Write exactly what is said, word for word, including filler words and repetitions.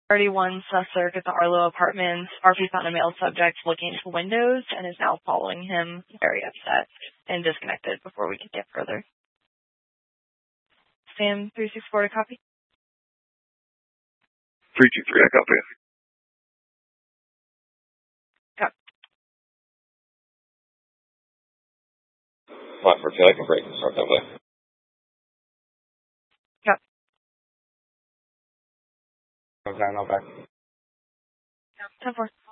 thirty-one sus circ at the Arlo Apartments. R P found a male subject looking into windows and is now following him, very upset and disconnected before we can get further. Sam three six four to copy. three two three, I copy. Copy. Flat for two, I can break and start that way. Copy. Okay, I'm not back. ten four.